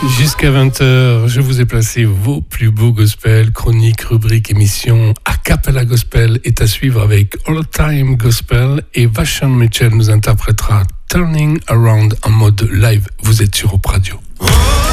Jusqu'à 20h, je vous ai placé vos plus beaux gospels, chroniques, rubriques, émissions. A Cappella Gospel est à suivre avec All Time Gospel et Vachon Mitchell nous interprétera Turning Around en mode live. Vous êtes sur Op Radio.